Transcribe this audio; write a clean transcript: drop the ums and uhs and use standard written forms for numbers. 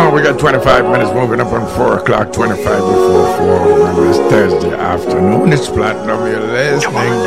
know we got 25 minutes moving up on 4 o'clock, 25 before 4 on this Thursday afternoon. It's Platinum, you're listening